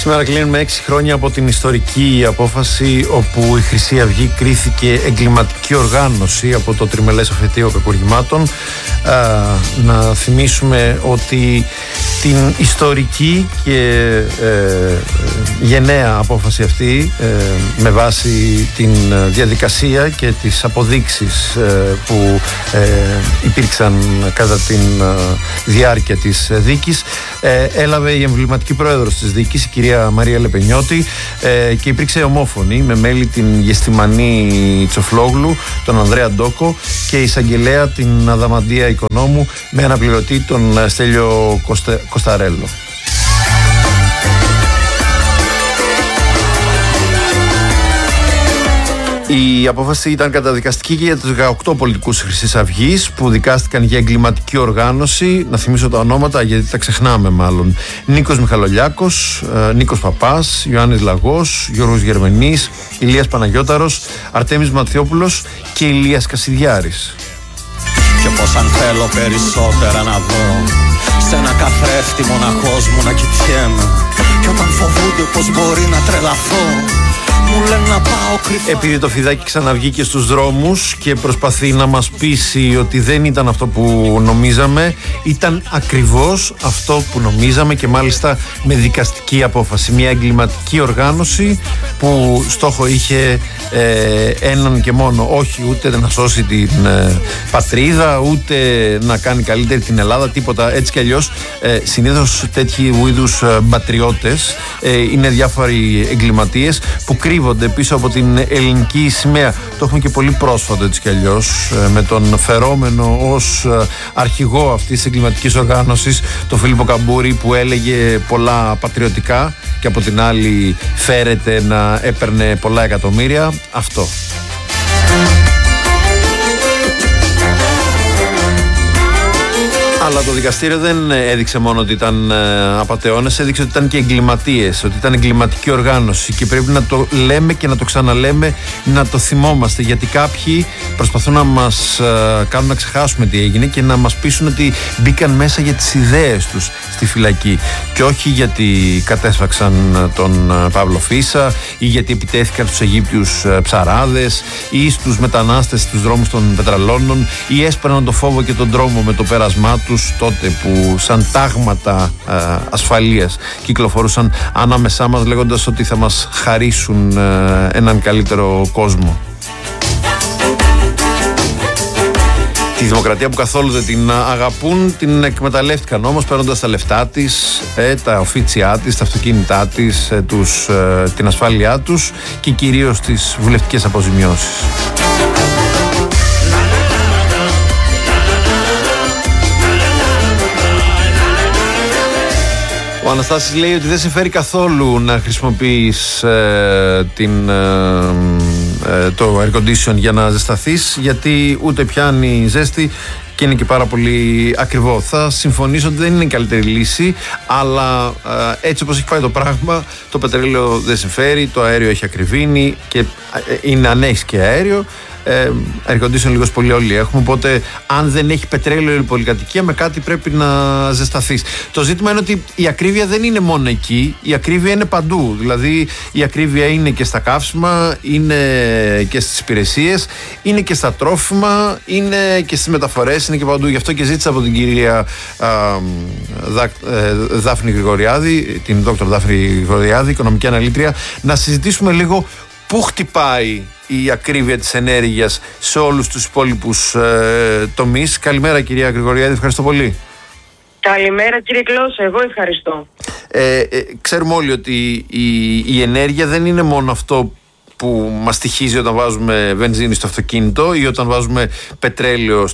Σήμερα κλείνουμε 6 χρόνια από την ιστορική απόφαση όπου η Χρυσή Αυγή κρίθηκε εγκληματική οργάνωση από το Τριμελές Εφετείο Κακουργημάτων. Να θυμίσουμε ότι την ιστορική και γενναία απόφαση αυτή, με βάση την διαδικασία και τις αποδείξεις που υπήρξαν κατά την διάρκεια της δίκης, έλαβε η εμβληματική πρόεδρος της δίκης, η κυρία Μαρία Λεπενιώτη, και υπήρξε ομόφωνη με μέλη την Γεστημανή Τσοφλόγλου, τον Ανδρέα Ντόκο και η εισαγγελέα την Αδαμαντία Οικονόμου, με αναπληρωτή τον Στέλιο Κωσταρέλο. Η απόφαση ήταν καταδικαστική και για τους 18 πολιτικούς Χρυσής Αυγής που δικάστηκαν για εγκληματική οργάνωση. Να θυμίσω τα ονόματα γιατί τα ξεχνάμε μάλλον. Νίκος Μιχαλολιάκος, Νίκος Παπάς, Ιωάννης Λαγός, Γιώργος Γερμενής, Ηλίας Παναγιώταρος, Αρτέμις Ματθιόπουλος και Ηλίας Κασιδιάρης. Και πως αν θέλω περισσότερα να δω, σε ένα καθρέφτη μοναχός μου να κοιτιέμαι, και όταν φοβούνται πως μπορεί να τρελαθώ, μου λένε να πάω κρυφά. Επειδή το φιδάκι ξαναβγήκε στους δρόμους και προσπαθεί να μας πείσει ότι δεν ήταν αυτό που νομίζαμε, ήταν ακριβώς αυτό που νομίζαμε, και μάλιστα με δικαστική απόφαση. Μια εγκληματική οργάνωση που στόχο είχε έναν και μόνο, όχι ούτε να σώσει την πατρίδα, ούτε να κάνει καλύτερη την Ελλάδα, τίποτα. Έτσι κι αλλιώς συνήθως τέτοιου είδους πατριώτες είναι διάφοροι εγκληματίες που κρύβονται πίσω από την ελληνική σημαία. Το έχουμε και πολύ πρόσφατο έτσι κι αλλιώς, με τον φερόμενο ως αρχηγό αυτής της εγκληματικής οργάνωσης, τον Φίλιππο Καμπούρη, που έλεγε πολλά πατριωτικά και από την άλλη φέρεται να έπαιρνε πολλά εκατομμύρια. Αυτό. Αλλά το δικαστήριο δεν έδειξε μόνο ότι ήταν απατεώνες, έδειξε ότι ήταν και εγκληματίες, ότι ήταν εγκληματική οργάνωση, και πρέπει να το λέμε και να το ξαναλέμε, να το θυμόμαστε, γιατί κάποιοι προσπαθούν να μας κάνουν να ξεχάσουμε τι έγινε και να μας πείσουν ότι μπήκαν μέσα για τις ιδέες τους στη φυλακή και όχι γιατί κατέσφαξαν τον Παύλο Φίσα ή γιατί επιτέθηκαν στους Αιγύπτιους ψαράδες ή στους μετανάστες στους δρόμους των Πετραλώνων ή έσπερναν το φόβο και τον τρόμο με το πέρασμά τους τότε που σαν τάγματα ασφαλείας κυκλοφορούσαν ανάμεσά μας, λέγοντας ότι θα μας χαρίσουν έναν καλύτερο κόσμο. Τη δημοκρατία που καθόλου δεν την αγαπούν την εκμεταλλεύτηκαν όμως, παίρνοντας τα λεφτά της, τα οφίτσιά της, τα αυτοκίνητά της, την ασφάλειά τους και κυρίως τις βουλευτικές αποζημιώσεις. Ο Αναστάσης λέει ότι δεν συμφέρει καθόλου να χρησιμοποιείς το air condition για να ζεσταθείς, γιατί ούτε πιάνει ζέστη και είναι και πάρα πολύ ακριβό. Θα συμφωνήσω ότι δεν είναι η καλύτερη λύση, αλλά έτσι όπως έχει πάει το πράγμα, το πετρέλαιο δεν συμφέρει, το αέριο έχει ακριβήνει και είναι, αν έχεις και αέριο, air condition λίγος πολύ όλοι έχουμε, οπότε αν δεν έχει πετρέλαιο η πολυκατοικία, με κάτι πρέπει να ζεσταθείς. Το ζήτημα είναι ότι η ακρίβεια δεν είναι μόνο εκεί, η ακρίβεια είναι παντού. Δηλαδή η ακρίβεια είναι και στα καύσιμα, είναι και στις υπηρεσίες, είναι και στα τρόφιμα, είναι και στις μεταφορές, είναι και παντού. Γι' αυτό και ζήτησα από την κυρία Δάφνη Γρηγοριάδη, την Δόκτωρ Δάφνη Γρηγοριάδη, οικονομική αναλήτρια, να συζητήσουμε λίγο πού χτυπάει η ακρίβεια της ενέργειας σε όλους τους υπόλοιπους τομείς. Καλημέρα κυρία Γρηγοριάδη, ευχαριστώ πολύ. Καλημέρα κύριε Κλώσα, εγώ ευχαριστώ. Ξέρουμε όλοι ότι η ενέργεια δεν είναι μόνο αυτό που μας στοιχίζει όταν βάζουμε βενζίνη στο αυτοκίνητο ή όταν βάζουμε πετρέλαιο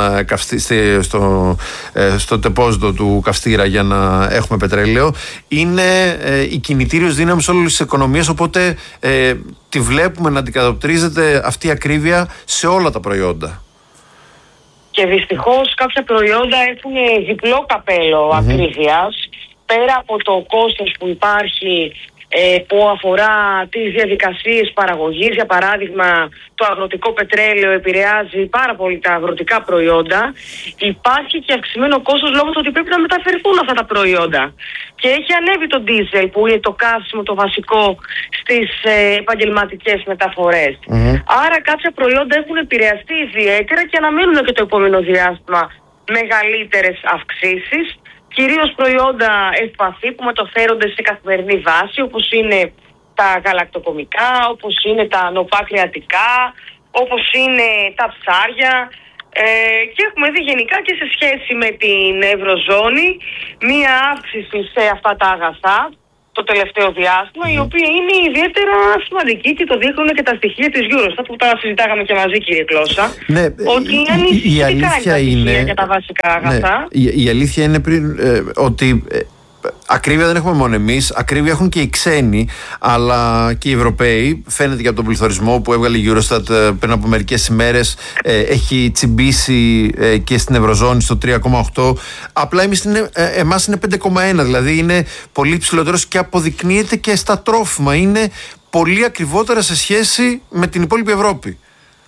στο τεπόζιτο του καυστήρα για να έχουμε πετρέλαιο. Είναι η κινητήριος δύναμη όλης της οικονομίας, οπότε τη βλέπουμε να αντικατοπτρίζεται αυτή η ακρίβεια σε όλα τα προϊόντα. Και δυστυχώς κάποια προϊόντα έχουν διπλό καπέλο ακρίβειας. Πέρα από το κόστος που υπάρχει που αφορά τις διαδικασίες παραγωγής. Για παράδειγμα, το αγροτικό πετρέλαιο επηρεάζει πάρα πολύ τα αγροτικά προϊόντα. Υπάρχει και αυξημένο κόστος λόγω του ότι πρέπει να μεταφερθούν αυτά τα προϊόντα. Και έχει ανέβει το ντίζελ, που είναι το καύσιμο το βασικό στις επαγγελματικές μεταφορές. Άρα κάποια προϊόντα έχουν επηρεαστεί ιδιαίτερα και αναμένουν και το επόμενο διάστημα μεγαλύτερες αυξήσεις. Κυρίως προϊόντα ευπαθή που μεταφέρονται σε καθημερινή βάση, όπως είναι τα γαλακτοκομικά, όπως είναι τα νοπά κρεατικά, όπως είναι τα ψάρια. Και έχουμε δει γενικά και σε σχέση με την Ευρωζώνη μία αύξηση σε αυτά τα αγαθά το τελευταίο διάστημα, η οποία είναι ιδιαίτερα σημαντική και το δείχνουν και τα στοιχεία της Eurostat που τα συζητάγαμε και μαζί, κύριε Κλώσσα. Ναι, ότι είναι ανησυχητικά είναι για τα βασικά αγαθά. Ναι, η αλήθεια είναι ότι ακρίβεια δεν έχουμε μόνο εμείς, ακρίβεια έχουν και οι ξένοι, αλλά και οι Ευρωπαίοι. Φαίνεται και από τον πληθωρισμό που έβγαλε η Eurostat πριν από μερικές ημέρες, έχει τσιμπήσει και στην Ευρωζώνη στο 3,8. Απλά εμάς είναι 5,1, δηλαδή είναι πολύ ψηλότερος και αποδεικνύεται και στα τρόφιμα. Είναι πολύ ακριβότερα σε σχέση με την υπόλοιπη Ευρώπη.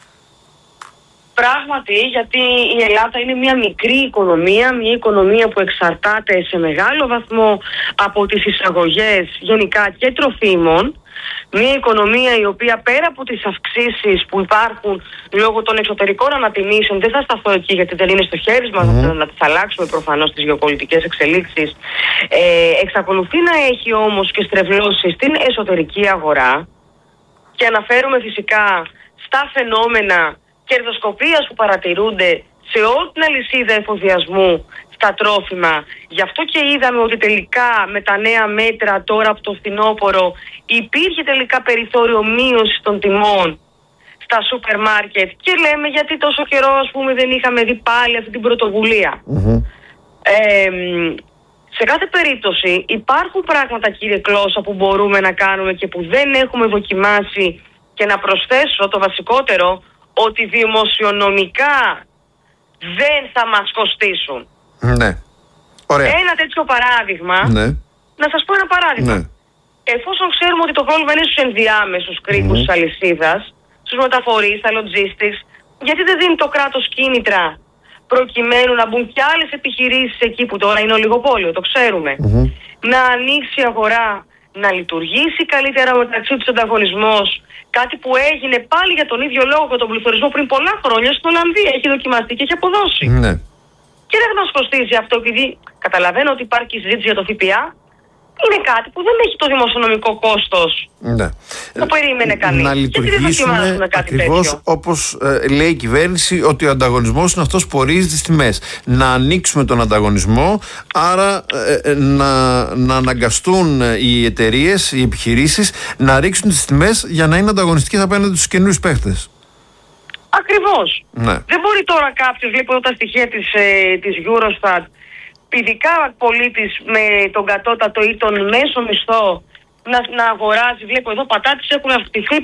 Πράγματι, γιατί η Ελλάδα είναι μια μικρή οικονομία, μια οικονομία που εξαρτάται σε μεγάλο βαθμό από τις εισαγωγές γενικά και τροφίμων. Μια οικονομία η οποία πέρα από τις αυξήσεις που υπάρχουν λόγω των εξωτερικών ανατιμήσεων, δεν θα σταθώ εκεί γιατί δεν είναι στο χέρι μας να τις αλλάξουμε προφανώς τις γεωπολιτικές εξελίξεις, εξακολουθεί να έχει όμως και στρεβλώσεις στην εσωτερική αγορά, και αναφέρουμε φυσικά στα φαινόμενα κερδοσκοπίας που παρατηρούνται σε όλη την αλυσίδα εφοδιασμού στα τρόφιμα. Γι' αυτό και είδαμε ότι τελικά με τα νέα μέτρα τώρα από το φθινόπωρο υπήρχε τελικά περιθώριο μείωσης των τιμών στα σούπερ μάρκετ, και λέμε γιατί τόσο καιρό δεν είχαμε δει πάλι αυτή την πρωτοβουλία. Σε κάθε περίπτωση υπάρχουν πράγματα, κύριε Κλώσσα, που μπορούμε να κάνουμε και που δεν έχουμε δοκιμάσει, και να προσθέσω το βασικότερο, ότι δημοσιονομικά δεν θα μας κοστίσουν. Ναι. Ωραία. Ένα τέτοιο παράδειγμα, να σας πω ένα παράδειγμα. Εφόσον ξέρουμε ότι το πρόβλημα είναι στους ενδιάμεσους κρίκους της αλυσίδας, στους μεταφορείς, στα logistics, γιατί δεν δίνει το κράτος κίνητρα προκειμένου να μπουν και άλλες επιχειρήσεις εκεί που τώρα είναι ολιγοπόλιο, το ξέρουμε, να ανοίξει η αγορά, να λειτουργήσει καλύτερα μεταξύ τους ανταγωνισμός, κάτι που έγινε πάλι για τον ίδιο λόγο και τον πληθωρισμό πριν πολλά χρόνια στην Ολλανδία. Έχει δοκιμαστεί και έχει αποδώσει. Ναι. Και δεν θα μας κοστίζει αυτό, επειδή καταλαβαίνω ότι υπάρχει και συζήτηση για το ΦΠΑ. Είναι κάτι που δεν έχει το δημοσιονομικό κόστος. Ναι. Το περίμενε κανείς. Να λειτουργήσουμε ακριβώς όπως λέει η κυβέρνηση, ότι ο ανταγωνισμός είναι αυτός που ορίζει τις τιμές. Να ανοίξουμε τον ανταγωνισμό, άρα να αναγκαστούν οι εταιρείες, οι επιχειρήσεις να ρίξουν τις τιμές για να είναι ανταγωνιστικές απέναντι στους καινούριους παίχτες. Ακριβώς. Ναι. Δεν μπορεί τώρα κάποιος, βλέπω εδώ τα στοιχεία της Eurostat, ειδικά πολίτης με τον κατώτατο ή τον μέσο μισθό, να αγοράζει. Βλέπω εδώ πατάτες έχουν αυξηθεί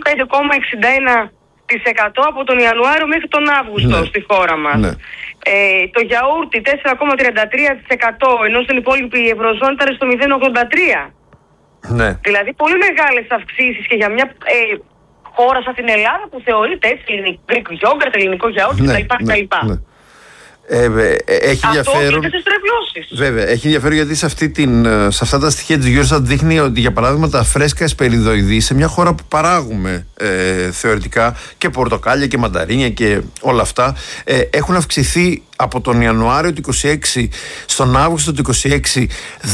5,61% από τον Ιανουάριο μέχρι τον Αύγουστο στη χώρα μας. Ναι. Το γιαούρτι 4,33%, ενώ στην υπόλοιπη Ευρωζώνη ήταν στο 0,83%. Ναι. Δηλαδή πολύ μεγάλες αυξήσεις και για μια χώρα σαν την Ελλάδα που θεωρείται έτσι, Greek yogurt, ελληνικό γιαούρτι κτλ. Ναι. Έχει ενδιαφέρον. Βέβαια, έχει ενδιαφέρον γιατί σε αυτά τα στοιχεία της Eurostat δείχνει ότι, για παράδειγμα, τα φρέσκα εσπεριδοειδή σε μια χώρα που παράγουμε θεωρητικά και πορτοκάλια και μανταρίνια και όλα αυτά, έχουν αυξηθεί από τον Ιανουάριο του 26 στον Αύγουστο του 26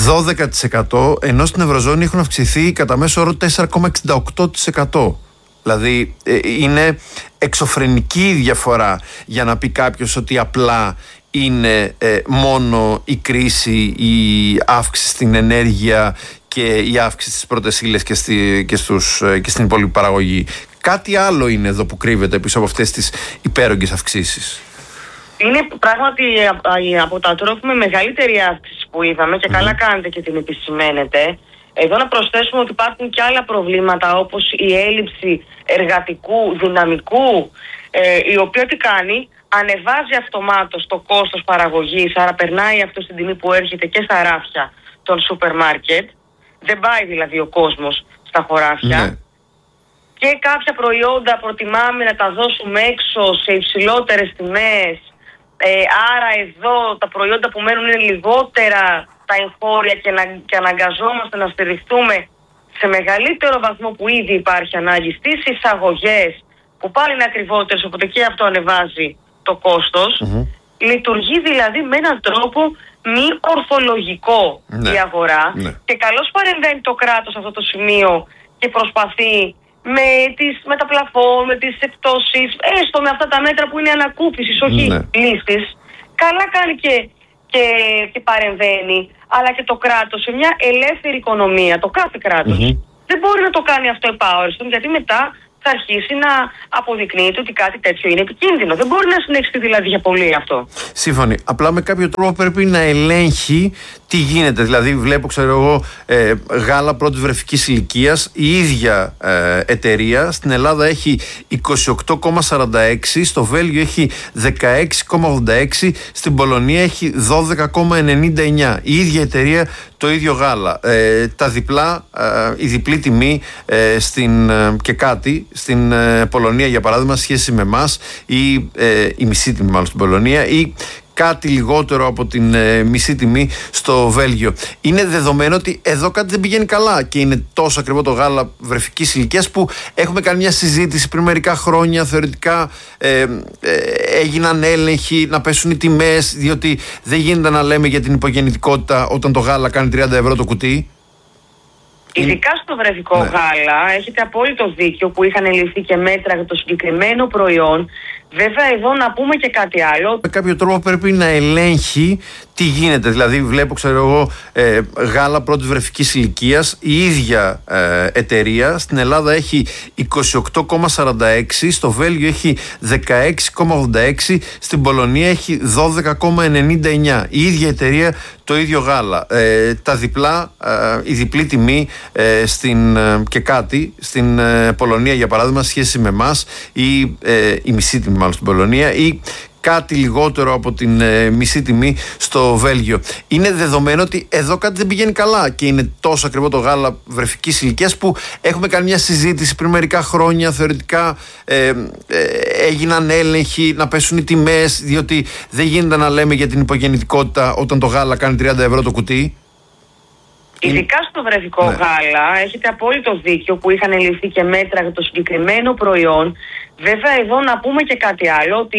12%, ενώ στην Ευρωζώνη έχουν αυξηθεί κατά μέσο όρο 4,68%. Δηλαδή είναι εξωφρενική η διαφορά για να πει κάποιος ότι απλά είναι μόνο η κρίση, η αύξηση στην ενέργεια και η αύξηση στις πρώτες ύλες και στην υπόλοιπη παραγωγή. Κάτι άλλο είναι εδώ που κρύβεται πίσω από αυτές τις υπέρογγες αυξήσεις. Είναι πράγματι από τα τρόφιμα μεγαλύτερη αύξηση που είδαμε, και καλά κάνετε και την επισημαίνετε. Εδώ να προσθέσουμε ότι υπάρχουν και άλλα προβλήματα, όπως η έλλειψη εργατικού δυναμικού, η οποία τι κάνει, ανεβάζει αυτομάτως το κόστος παραγωγής, άρα περνάει αυτό στην τιμή που έρχεται και στα ράφια των σούπερ μάρκετ. Δεν πάει δηλαδή ο κόσμος στα χωράφια. Ναι. Και κάποια προϊόντα προτιμάμε να τα δώσουμε έξω σε υψηλότερες τιμές. Άρα εδώ τα προϊόντα που μένουν είναι λιγότερα τα εγχώρια και αναγκαζόμαστε να στηριχθούμε σε μεγαλύτερο βαθμό που ήδη υπάρχει ανάγκη στις εισαγωγές που πάλι είναι ακριβότερες, οπότε και αυτό ανεβάζει το κόστος. Λειτουργεί δηλαδή με έναν τρόπο μη ορθολογικό η αγορά και καλώς παρεμβαίνει το κράτος σε αυτό το σημείο και προσπαθεί με τα πλαφόν, με τις εκπτώσεις, έστω με αυτά τα μέτρα που είναι ανακούφισης, όχι λύσης. Καλά κάνει και παρεμβαίνει, αλλά και το κράτος σε μια ελεύθερη οικονομία, το κάθε κράτος δεν μπορεί να το κάνει αυτό επαόριστον, γιατί μετά θα αρχίσει να αποδεικνύεται ότι κάτι τέτοιο είναι επικίνδυνο. Δεν μπορεί να συνεχιστεί δηλαδή για πολύ αυτό. Σύμφωνοι. Απλά με κάποιο τρόπο πρέπει να ελέγχει τι γίνεται. Δηλαδή, βλέπω, ξέρω εγώ, γάλα πρώτης βρεφικής ηλικίας. Η ίδια εταιρεία στην Ελλάδα έχει 28,46, στο Βέλγιο έχει 16,86, στην Πολωνία έχει 12,99. Η ίδια εταιρεία, το ίδιο γάλα. Τα διπλά, η διπλή τιμή και κάτι στην Πολωνία, για παράδειγμα, σχέση με εμάς, ή η μισή τιμή μάλλον στην Πολωνία, ή κάτι λιγότερο από την μισή τιμή στο Βέλγιο. Είναι δεδομένο ότι εδώ κάτι δεν πηγαίνει καλά και είναι τόσο ακριβό το γάλα βρεφικής ηλικίας που έχουμε κάνει μια συζήτηση πριν μερικά χρόνια. Θεωρητικά έγιναν έλεγχοι να πέσουν οι τιμές, διότι δεν γίνεται να λέμε για την υπογεννητικότητα όταν το γάλα κάνει 30 ευρώ το κουτί. Ειδικά στο βρεφικό γάλα έχετε απόλυτο δίκιο που είχαν ληφθεί και μέτρα για το συγκεκριμένο προϊόν. Βέβαια εδώ να πούμε και κάτι άλλο. Με κάποιο τρόπο πρέπει να ελέγχει τι γίνεται. Δηλαδή βλέπω, ξέρω εγώ, γάλα πρώτης βρεφικής ηλικίας. Η ίδια εταιρεία στην Ελλάδα έχει 28,46, στο Βέλγιο έχει 16,86, στην Πολωνία έχει 12,99. Η ίδια εταιρεία, το ίδιο γάλα. Τα διπλά, η διπλή τιμή και κάτι στην Πολωνία, για παράδειγμα, σχέση με εμάς, ή η μισή τιμή μάλλον στην Πολωνία, ή κάτι λιγότερο από την μισή τιμή στο Βέλγιο. Είναι δεδομένο ότι εδώ κάτι δεν πηγαίνει καλά και είναι τόσο ακριβό το γάλα βρεφικής ηλικίας που έχουμε κάνει μια συζήτηση πριν μερικά χρόνια. Θεωρητικά έγιναν έλεγχοι να πέσουν οι τιμές, διότι δεν γίνεται να λέμε για την υπογεννητικότητα όταν το γάλα κάνει 30 ευρώ το κουτί. Ειδικά στο βρεφικό γάλα έχετε απόλυτο δίκιο που είχαν ληφθεί και μέτρα για το συγκεκριμένο προϊόν. Βέβαια εδώ να πούμε και κάτι άλλο, ότι